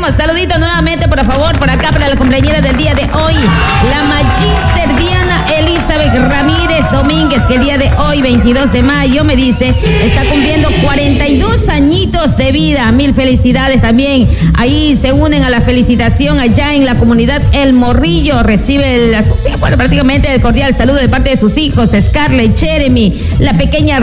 seguimos. Saludito nuevamente, por favor, por acá para la cumpleañera del día de hoy, la Magister Diana Elizabeth Ramírez Domínguez, que el día de hoy, 22 de mayo, me dice, está cumpliendo 42 añitos de vida. Mil felicidades también. Ahí se unen a la felicitación allá en la comunidad El Morrillo. Recibe prácticamente el cordial saludo de parte de sus hijos, Scarlett, Jeremy, la pequeña